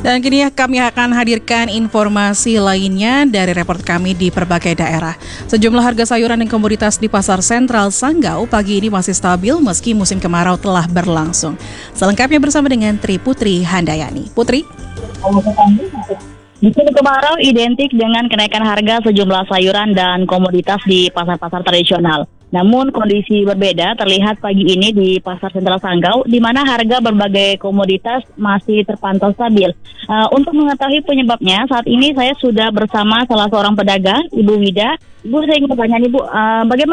Dan kini kami akan hadirkan informasi lainnya dari reporter kami di berbagai daerah. Sejumlah harga sayuran dan komoditas di Pasar Sentral Sanggau pagi ini masih stabil meski musim kemarau telah berlangsung. Selengkapnya bersama dengan Tri Putri Handayani. Putri? Musim kemarau identik dengan kenaikan harga sejumlah sayuran dan komoditas di pasar-pasar tradisional. Namun kondisi berbeda terlihat pagi ini di Pasar Sentral Sanggau, di mana harga berbagai komoditas masih terpantau stabil. Untuk mengetahui penyebabnya, saat ini saya sudah bersama salah seorang pedagang, Ibu Wida. Ibu, saya ingin bertanya, Ibu, bagaimana